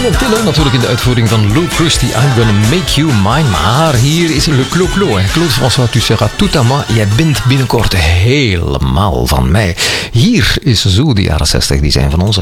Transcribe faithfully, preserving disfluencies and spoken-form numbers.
Tillo natuurlijk in de uitvoering van Lou Christie, I'm Gonna Make You Mine. Maar hier is Le Clo-Clo. Claude François, tu seras tout à moi. Jij bent binnenkort helemaal van mij. Hier is zo de jaren zestig, die zijn van ons.